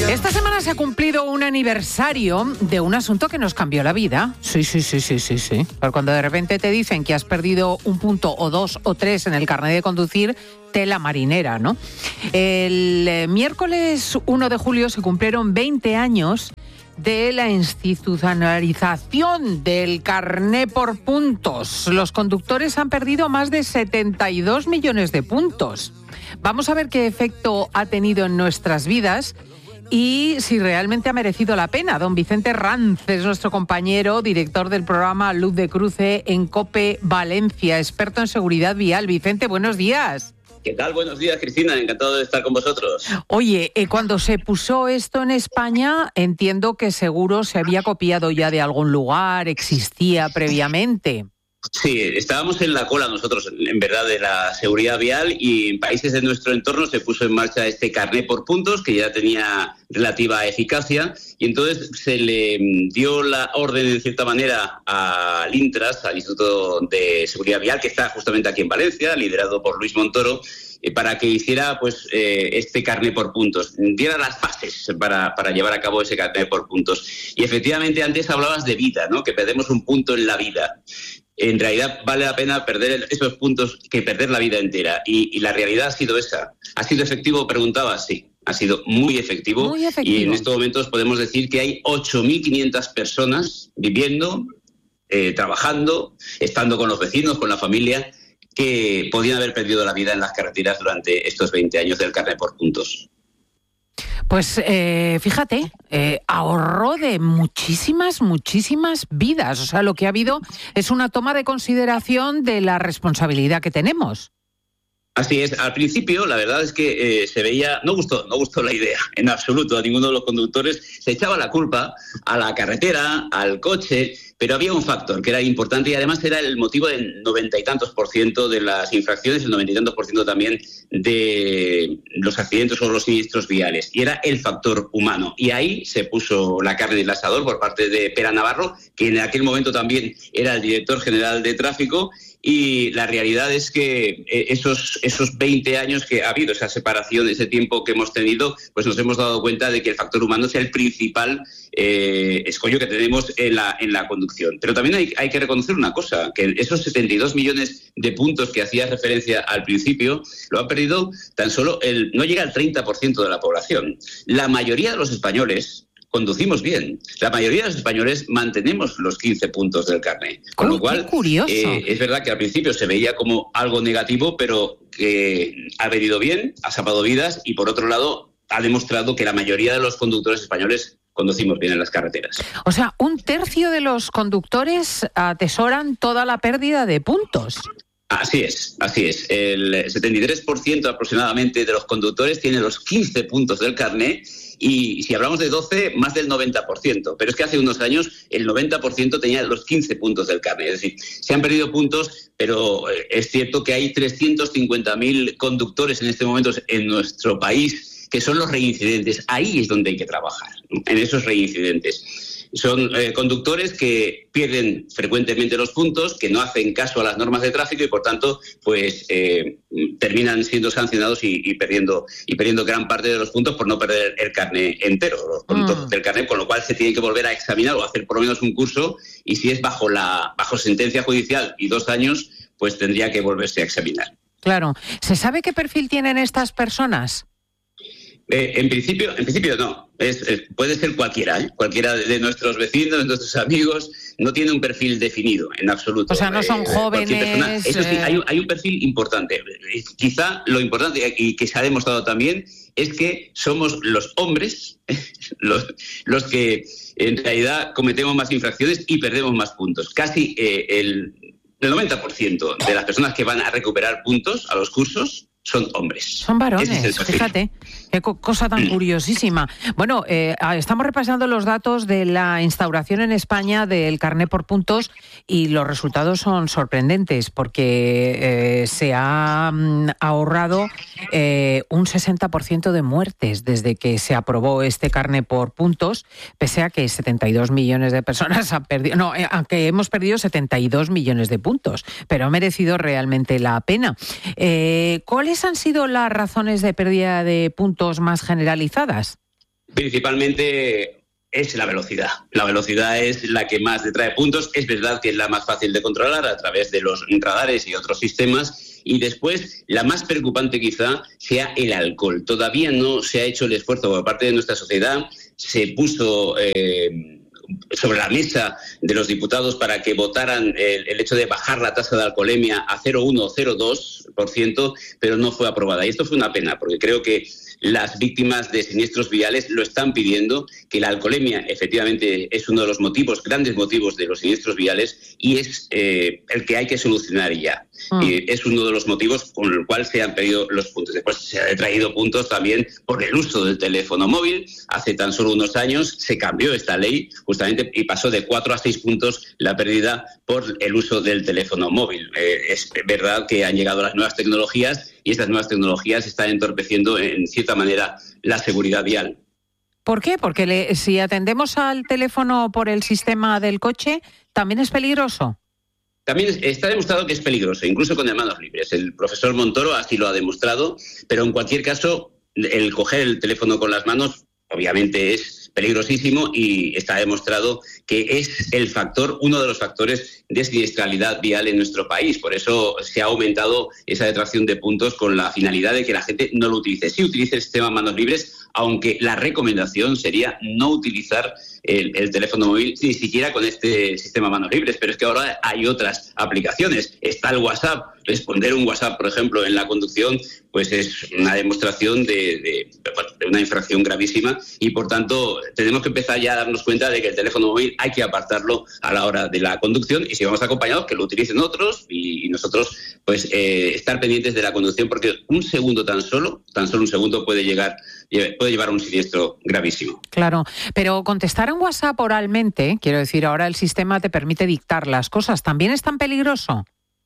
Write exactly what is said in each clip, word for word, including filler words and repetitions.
Esta semana se ha cumplido un aniversario de un asunto que nos cambió la vida. Sí, sí, sí, sí, sí, sí. Pero cuando de repente te dicen que has perdido un punto o dos o tres en el carnet de conducir, tela marinera, ¿no? El eh, miércoles uno de julio se cumplieron veinte años de la institucionalización del carné por puntos. Los conductores han perdido más de setenta y dos millones de puntos. Vamos a ver qué efecto ha tenido en nuestras vidas y si realmente ha merecido la pena. Don Vicente Ranz es nuestro compañero, director del programa Luz de Cruce en COPE Valencia, experto en seguridad vial. Vicente, buenos días. ¿Qué tal? Buenos días, Cristina. Encantado de estar con vosotros. Oye, eh, cuando se puso esto en España, entiendo que seguro se había copiado ya de algún lugar, existía previamente. Sí, estábamos en la cola nosotros, en verdad, de la seguridad vial, y en países de nuestro entorno se puso en marcha este carné por puntos, que ya tenía relativa eficacia, y entonces se le dio la orden, en cierta manera, al INTRAS, al Instituto de Seguridad Vial, que está justamente aquí en Valencia, liderado por Luis Montoro, eh, para que hiciera pues eh, este carné por puntos, diera las bases para, para llevar a cabo ese carné por puntos. Y efectivamente, antes hablabas de vida, ¿no? Que perdemos un punto en la vida. En realidad vale la pena perder esos puntos que perder la vida entera. Y, y la realidad ha sido esa. ¿Ha sido efectivo? Preguntaba, sí. Ha sido muy efectivo. Muy efectivo. Y en estos momentos podemos decir que hay ocho mil quinientas personas viviendo, eh, trabajando, estando con los vecinos, con la familia, que podían haber perdido la vida en las carreteras durante estos veinte años del carné por puntos. Pues eh, fíjate, eh, ahorro de muchísimas, muchísimas vidas. O sea, lo que ha habido es una toma de consideración de la responsabilidad que tenemos. Así es. Al principio, la verdad es que eh, se veía, no gustó, no gustó la idea en absoluto a ninguno de los conductores. Se echaba la culpa a la carretera, al coche, pero había un factor que era importante y además era el motivo del noventa y tantos por ciento de las infracciones, el noventa y tantos por ciento también de los accidentes o los siniestros viales, y era el factor humano. Y ahí se puso la carne del asador por parte de Pera Navarro, que en aquel momento también era el director general de tráfico. Y la realidad es que esos, esos veinte años que ha habido, esa separación, ese tiempo que hemos tenido, pues nos hemos dado cuenta de que el factor humano es el principal eh, escollo que tenemos en la, en la conducción. Pero también hay, hay que reconocer una cosa, que esos setenta y dos millones de puntos que hacía referencia al principio, lo ha perdido tan solo, el no llega al treinta por ciento de la población. La mayoría de los españoles conducimos bien. La mayoría de los españoles mantenemos los quince puntos del carné. Con lo cual, eh, es verdad que al principio se veía como algo negativo, pero que ha venido bien, ha salvado vidas y, por otro lado, ha demostrado que la mayoría de los conductores españoles conducimos bien en las carreteras. O sea, un tercio de los conductores atesoran toda la pérdida de puntos. Así es, así es. El setenta y tres por ciento aproximadamente de los conductores tienen los quince puntos del carné. Y si hablamos de doce, más del noventa por ciento. Pero es que hace unos años el noventa por ciento tenía los quince puntos del carnet. Es decir, se han perdido puntos, pero es cierto que hay trescientos cincuenta mil conductores en este momento en nuestro país que son los reincidentes. Ahí es donde hay que trabajar, en esos reincidentes. Son eh, conductores que pierden frecuentemente los puntos, que no hacen caso a las normas de tráfico y, por tanto, pues eh, terminan siendo sancionados y, y perdiendo y perdiendo gran parte de los puntos por no perder el carné entero, los puntos mm. del carné, con lo cual se tiene que volver a examinar o hacer por lo menos un curso, y si es bajo la bajo sentencia judicial y dos años, pues tendría que volverse a examinar. Claro. ¿Se sabe qué perfil tienen estas personas? Eh, en principio, en principio no. Es, es, puede ser cualquiera, ¿eh? Cualquiera de nuestros vecinos, de nuestros amigos, no tiene un perfil definido en absoluto. O sea, no son eh, jóvenes. Eso sí, hay, hay un perfil importante. Quizá lo importante y que se ha demostrado también es que somos los hombres los, los que en realidad cometemos más infracciones y perdemos más puntos. Casi eh, el, el noventa por ciento de las personas que van a recuperar puntos a los cursos son hombres. Son varones, fíjate, qué co- cosa tan curiosísima. Bueno, eh, estamos repasando los datos de la instauración en España del carné por puntos y los resultados son sorprendentes porque eh, se ha mm, ahorrado eh, un sesenta por ciento de muertes desde que se aprobó este carné por puntos, pese a que setenta y dos millones de personas han perdido, no, eh, aunque hemos perdido setenta y dos millones de puntos, pero ha merecido realmente la pena. Eh, ¿Cuáles han sido las razones de pérdida de puntos más generalizadas? Principalmente es la velocidad. La velocidad es la que más le trae puntos. Es verdad que es la más fácil de controlar a través de los radares y otros sistemas. Y después, la más preocupante quizá sea el alcohol. Todavía no se ha hecho el esfuerzo por parte de nuestra sociedad. Se puso eh, sobre la mesa de los diputados para que votaran el, el hecho de bajar la tasa de alcoholemia a cero coma uno o cero coma dos por ciento, pero no fue aprobada. Y esto fue una pena, porque creo que las víctimas de siniestros viales lo están pidiendo, que la alcoholemia efectivamente es uno de los motivos, grandes motivos de los siniestros viales, y es eh, el que hay que solucionar ya. Mm. Y es uno de los motivos con el cual se han pedido los puntos. Después se han traído puntos también por el uso del teléfono móvil. Hace tan solo unos años se cambió esta ley justamente y pasó de cuatro a seis puntos la pérdida por el uso del teléfono móvil. Eh, es verdad que han llegado las nuevas tecnologías y estas nuevas tecnologías están entorpeciendo en cierta manera la seguridad vial. ¿Por qué? Porque le, si atendemos al teléfono por el sistema del coche, ¿también es peligroso? También está demostrado que es peligroso, incluso con las manos libres. El profesor Montoro así lo ha demostrado, pero en cualquier caso, el coger el teléfono con las manos obviamente es peligrosísimo y está demostrado que es el factor, uno de los factores de siniestralidad vial en nuestro país. Por eso se ha aumentado esa detracción de puntos con la finalidad de que la gente no lo utilice. Sí utilice el sistema manos libres, aunque la recomendación sería no utilizar el, el teléfono móvil ni siquiera con este sistema manos libres. Pero es que ahora hay otras aplicaciones. Está el WhatsApp. Responder un WhatsApp, por ejemplo, en la conducción, pues es una demostración de, de, de una infracción gravísima y, por tanto, tenemos que empezar ya a darnos cuenta de que el teléfono móvil hay que apartarlo a la hora de la conducción y si vamos acompañados, que lo utilicen otros y, y nosotros, pues, eh, estar pendientes de la conducción porque un segundo tan solo, tan solo un segundo puede llegar, puede llevar a un siniestro gravísimo. Claro, pero contestar en WhatsApp oralmente, quiero decir, ahora el sistema te permite dictar las cosas, ¿también es tan peligroso?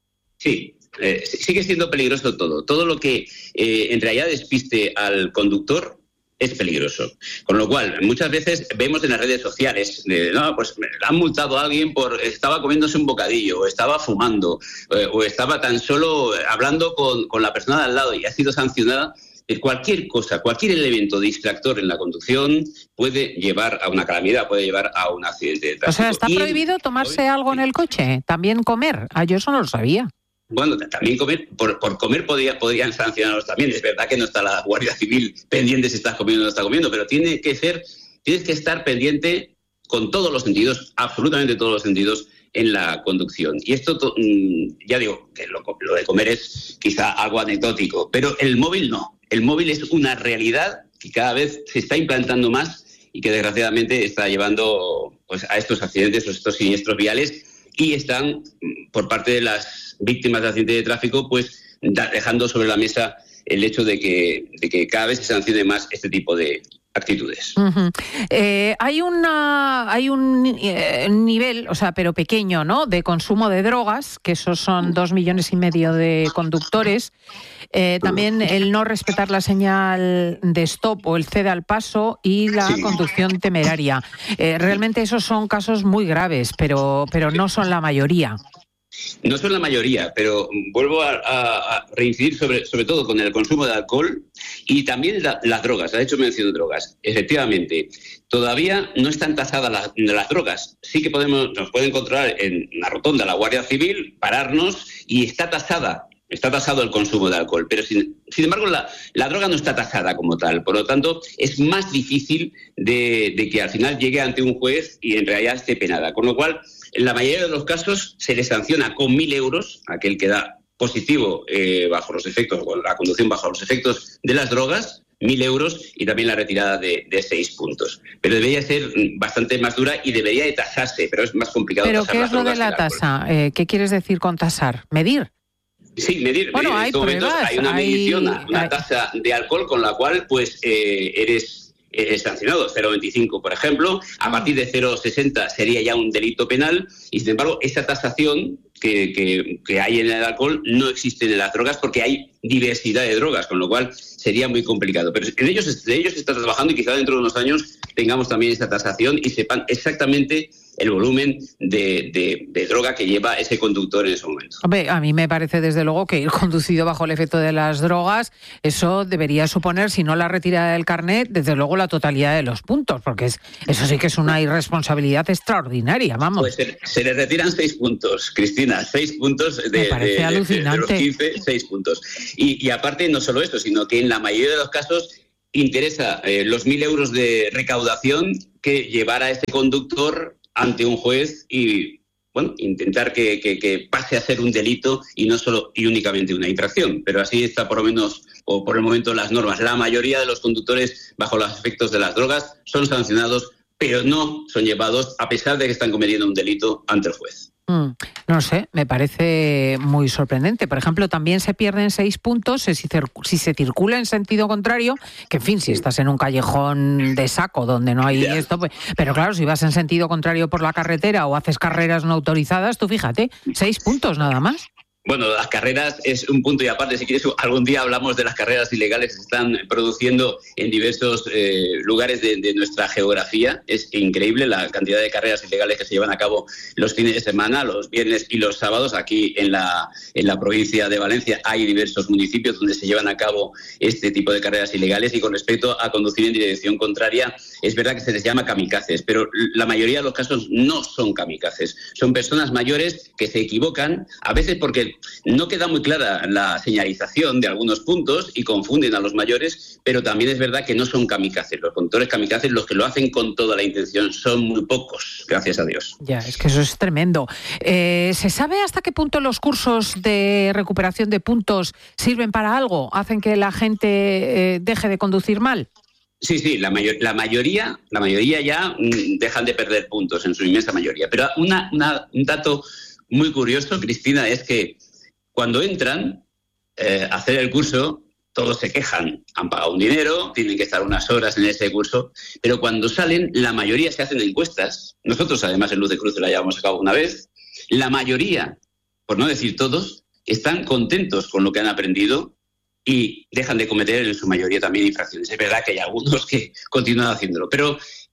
Sí. Eh, sigue siendo peligroso todo. Todo lo que eh, en realidad despiste al conductor es peligroso. Con lo cual, muchas veces vemos en las redes sociales, eh, no, pues han multado a alguien por estaba comiéndose un bocadillo, o estaba fumando, eh, o estaba tan solo hablando con, con la persona de al lado y ha sido sancionada. Eh, cualquier cosa, cualquier elemento distractor en la conducción puede llevar a una calamidad, puede llevar a un accidente de tráfico. O sea, ¿está y prohibido el... tomarse algo en el coche? ¿También comer? Ah, yo eso no lo sabía. Bueno, también comer, por, por comer podría, podrían sancionarlos también. Es verdad que no está la Guardia Civil pendiente si estás comiendo o no estás comiendo, pero tiene que ser, tienes que estar pendiente con todos los sentidos, absolutamente todos los sentidos en la conducción. Y esto, ya digo, que lo, lo de comer es quizá algo anecdótico, pero el móvil no. El móvil es una realidad que cada vez se está implantando más y que desgraciadamente está llevando pues, a estos accidentes o estos siniestros viales y están, por parte de las víctimas de accidentes de tráfico, pues dejando sobre la mesa el hecho de que, de que cada vez se sancione más este tipo de actitudes. Uh-huh. Eh, hay una hay un eh, nivel, o sea, pero pequeño, ¿no?, de consumo de drogas, que esos son dos millones y medio de conductores. Eh, también el no respetar la señal de stop o el cede al paso y la sí. conducción temeraria. Eh, realmente esos son casos muy graves, pero, pero no son la mayoría. No son la mayoría, pero vuelvo a, a, a reincidir sobre, sobre todo con el consumo de alcohol y también la, las drogas. Ha hecho mención de drogas. Efectivamente, todavía no están tasadas las, las drogas. Sí que podemos, nos pueden controlar en la rotonda la Guardia Civil, pararnos y está tasada. Está tasado el consumo de alcohol, pero sin, sin embargo la, la droga no está tasada como tal. Por lo tanto, es más difícil de, de que al final llegue ante un juez y en realidad esté penada. Con lo cual, en la mayoría de los casos se le sanciona con mil euros a aquel que da positivo eh, bajo los efectos, o la conducción bajo los efectos de las drogas, mil euros y también la retirada de, de seis puntos. Pero debería ser bastante más dura y debería de tasarse, pero es más complicado. ¿Pero qué es lo de la tasa? Eh, ¿Qué quieres decir con tasar? ¿Medir? Sí, medir. Bueno, en hay estos pruebas, momentos hay una hay, medición, una hay... tasa de alcohol con la cual pues eh, eres, eres sancionado. cero coma veinticinco, por ejemplo. A partir de cero coma sesenta sería ya un delito penal y, sin embargo, esa tasación que, que, que hay en el alcohol no existe en las drogas porque hay diversidad de drogas, con lo cual sería muy complicado. Pero en ellos, en ellos se está trabajando y quizá dentro de unos años tengamos también esa tasación y sepan exactamente el volumen de, de, de droga que lleva ese conductor en ese momento. Hombre, a mí me parece desde luego que ir conducido bajo el efecto de las drogas, eso debería suponer, si no la retirada del carnet, desde luego la totalidad de los puntos, porque es, eso sí que es una irresponsabilidad extraordinaria, vamos. Pues se, se le retiran seis puntos, Cristina, seis puntos de, me parece de, alucinante. de, de los quince, seis puntos. Y, y aparte, no solo esto, sino que en la mayoría de los casos interesa eh, los mil euros de recaudación que llevar a este conductor ante un juez y, bueno, intentar que, que, que pase a ser un delito y no solo y únicamente una infracción. Pero así está por lo menos, o por el momento, las normas. La mayoría de los conductores bajo los efectos de las drogas son sancionados, pero no son llevados, a pesar de que están cometiendo un delito, ante el juez. Mm, no sé, me parece muy sorprendente. Por ejemplo, también se pierden seis puntos si, si se circula en sentido contrario, que en fin, si estás en un callejón de saco donde no hay yeah. esto, pues, pero claro, si vas en sentido contrario por la carretera o haces carreras no autorizadas, tú fíjate, seis puntos nada más. Bueno, las carreras es un punto y aparte. Si quieres, algún día hablamos de las carreras ilegales que se están produciendo en diversos eh, lugares de, de nuestra geografía. Es increíble la cantidad de carreras ilegales que se llevan a cabo los fines de semana, los viernes y los sábados. Aquí en la, en la provincia de Valencia hay diversos municipios donde se llevan a cabo este tipo de carreras ilegales. Y con respecto a conducir en dirección contraria, es verdad que se les llama kamikazes, pero la mayoría de los casos no son kamikazes. Son personas mayores que se equivocan, a veces porque no queda muy clara la señalización de algunos puntos y confunden a los mayores, pero también es verdad que no son kamikazes. Los conductores kamikazes, los que lo hacen con toda la intención, son muy pocos, gracias a Dios. Ya, es que eso es tremendo. Eh, ¿Se sabe hasta qué punto los cursos de recuperación de puntos sirven para algo? ¿Hacen que la gente eh, deje de conducir mal? Sí, sí, la, mayor, la mayoría la mayoría ya mm, dejan de perder puntos, en su inmensa mayoría. Pero una, una, un dato muy curioso, Cristina, es que cuando entran eh, a hacer el curso, todos se quejan. Han pagado un dinero, tienen que estar unas horas en ese curso, pero cuando salen, la mayoría se hacen encuestas. Nosotros, además, en Luz de Cruce la llevamos a cabo una vez. La mayoría, por no decir todos, están contentos con lo que han aprendido y dejan de cometer en su mayoría también infracciones. Es verdad que hay algunos que continúan haciéndolo, pero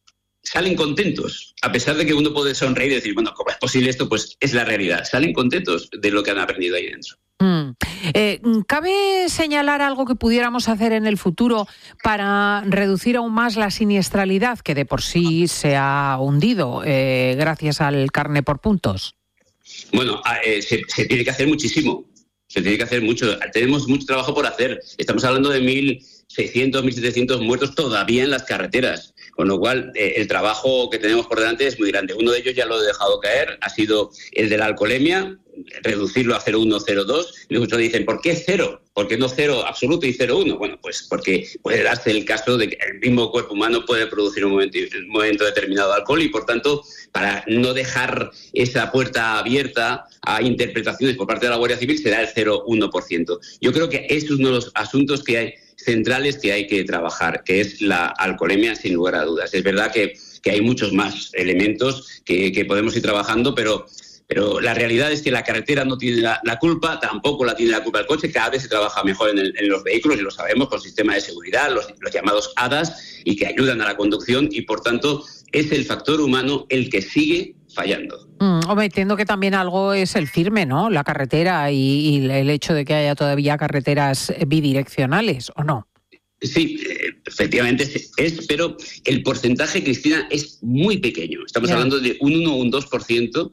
salen contentos, a pesar de que uno puede sonreír y decir, bueno, ¿cómo es posible esto? Pues es la realidad. Salen contentos de lo que han aprendido ahí dentro. Mm. Eh, ¿Cabe señalar algo que pudiéramos hacer en el futuro para reducir aún más la siniestralidad que de por sí se ha hundido eh, gracias al carné por puntos? Bueno, eh, se, se tiene que hacer muchísimo. Se tiene que hacer mucho. Tenemos mucho trabajo por hacer. Estamos hablando de mil seiscientos, mil setecientos muertos todavía en las carreteras. Con lo cual, eh, el trabajo que tenemos por delante es muy grande. Uno de ellos ya lo he dejado caer, ha sido el de la alcoholemia, reducirlo a cero coma uno, cero coma dos. Y muchos dicen, ¿por qué cero? ¿Por qué no cero absoluto y cero coma uno? Bueno, pues porque puede darse el caso de que el mismo cuerpo humano puede producir un momento, un momento determinado de alcohol y, por tanto, para no dejar esa puerta abierta a interpretaciones por parte de la Guardia Civil, será el cero coma uno por ciento. Yo creo que es uno de los asuntos que hay centrales que hay que trabajar, que es la alcoholemia, sin lugar a dudas. Es verdad que, que hay muchos más elementos que, que podemos ir trabajando, pero, pero la realidad es que la carretera no tiene la, la culpa, tampoco la tiene la culpa el coche. Cada vez se trabaja mejor en, el, en los vehículos, y lo sabemos, con sistemas de seguridad, los, los llamados A D A S, y que ayudan a la conducción, y por tanto es el factor humano el que sigue fallando. Mm, hombre, entiendo que también algo es el firme, ¿no? La carretera y, y el hecho de que haya todavía carreteras bidireccionales, ¿o no? Sí, efectivamente es, pero el porcentaje, Cristina, es muy pequeño. Estamos yeah. hablando de un uno o un dos por ciento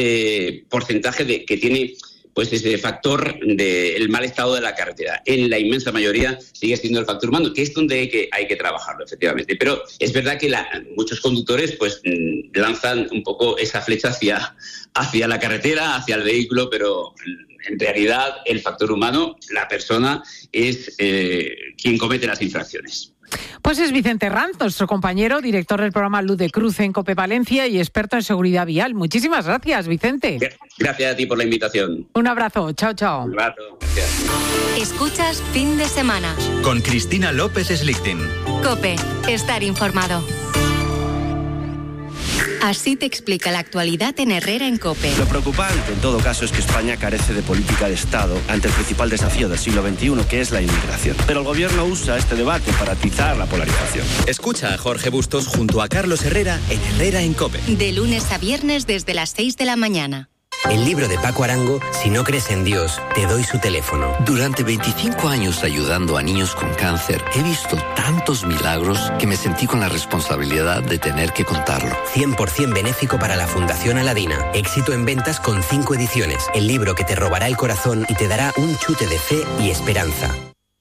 de porcentaje de, que tiene pues ese factor del mal estado de la carretera. En la inmensa mayoría sigue siendo el factor humano, que es donde hay que, hay que trabajarlo, efectivamente. Pero es verdad que la, muchos conductores pues lanzan un poco esa flecha hacia, hacia la carretera, hacia el vehículo, pero en realidad el factor humano, la persona, es eh, quien comete las infracciones. Pues es Vicente Ranz, nuestro compañero, director del programa Luz de Cruce en COPE Valencia y experto en seguridad vial. Muchísimas gracias, Vicente. Gracias a ti por la invitación. Un abrazo, chao, chao. Un abrazo, gracias. Escuchas Fin de Semana. Con Cristina López Slichting. COPE, estar informado. Así te explica la actualidad en Herrera en COPE. Lo preocupante, en todo caso, es que España carece de política de Estado ante el principal desafío del siglo veintiuno, que es la inmigración. Pero el gobierno usa este debate para atizar la polarización. Escucha a Jorge Bustos junto a Carlos Herrera en Herrera en COPE. De lunes a viernes desde las seis de la mañana. El libro de Paco Arango, Si no crees en Dios, te doy su teléfono. Durante veinticinco años ayudando a niños con cáncer, he visto tantos milagros que me sentí con la responsabilidad de tener que contarlo. cien por ciento benéfico para la Fundación Aladina. Éxito en ventas con cinco ediciones. El libro que te robará el corazón y te dará un chute de fe y esperanza.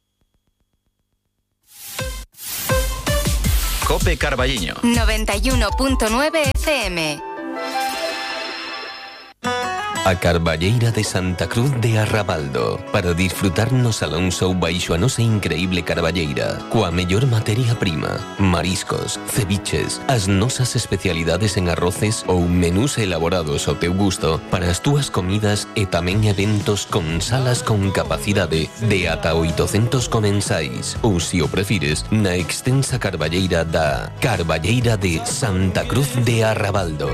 COPE Carballiño. noventa y uno punto nueve F M. A Carballeira de Santa Cruz de Arrabaldo, para disfrutarnos Alonso baixo a nosa increíble Carballeira, coa mellor materia prima, mariscos, ceviches, as nosas especialidades en arroces ou menús elaborados ao teu gusto para as túas comidas e tamén eventos con salas con capacidade de ata oitocentos comensais, ou se o prefires, na extensa Carballeira da Carballeira de Santa Cruz de Arrabaldo.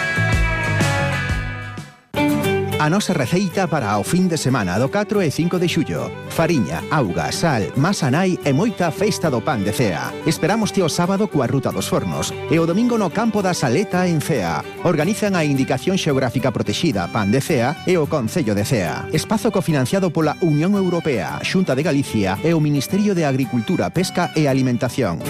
A nosa receita para o fin de semana do catro e cinco de xullo. Fariña, auga, sal, masa nai e moita festa do pan de Cea. Esperámoste o sábado coa Ruta dos Fornos e o domingo no Campo da Saleta en Cea. Organizan a Indicación Xeográfica Protexida Pan de Cea e o Concello de Cea. Espazo cofinanciado pola Unión Europea, Xunta de Galicia e o Ministerio de Agricultura, Pesca e Alimentación.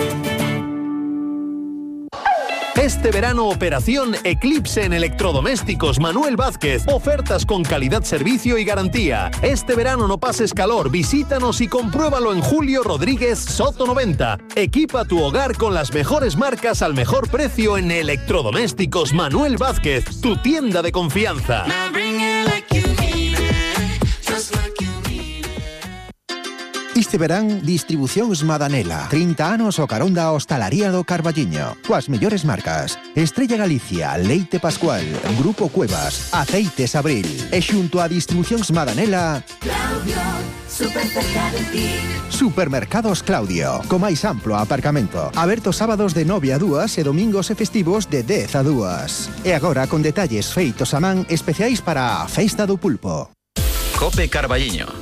Este verano, operación Eclipse en electrodomésticos Manuel Vázquez. Ofertas con calidad, servicio y garantía. Este verano no pases calor, visítanos y compruébalo en Julio Rodríguez Soto noventa. Equipa tu hogar con las mejores marcas al mejor precio en electrodomésticos Manuel Vázquez, tu tienda de confianza. Este verán, Distribucións Madanela. trinta anos o carón da hostalaría do Carballiño. Coas mellores marcas: Estrella Galicia, Leite Pascual, Grupo Cuevas, Aceites Abril. E xunto a Distribucións Madanela, Claudio, super cerca de ti. Supermercados Claudio, co máis amplo aparcamento. Aberto sábados de nove a dúas e domingos e festivos de dez a dúas. E agora con detalles feitos a man especiais para a Festa do Pulpo. COPE Carballiño.